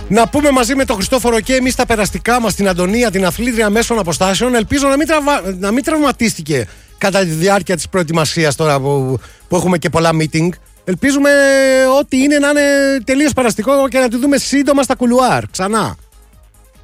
Να πούμε μαζί με τον Χριστόφορο και εμείς τα περαστικά μας, την Αντωνία, την αθλήτρια μέσων αποστάσεων. Ελπίζω να μην τραυματίστηκε κατά τη διάρκεια της προετοιμασίας τώρα που έχουμε και πολλά meeting. Ελπίζουμε ό,τι είναι να είναι τελείως περαστικό και να τη δούμε σύντομα στα κουλουάρ ξανά.